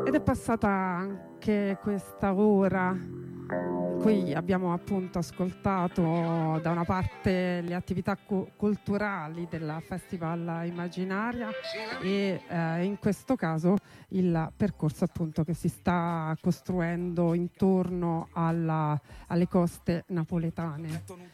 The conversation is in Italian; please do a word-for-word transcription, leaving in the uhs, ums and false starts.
Ed è passata anche questa ora in cui abbiamo appunto ascoltato da una parte le attività cu- culturali del Festival Immaginaria e eh, in questo caso il percorso appunto che si sta costruendo intorno alla, alle coste napoletane.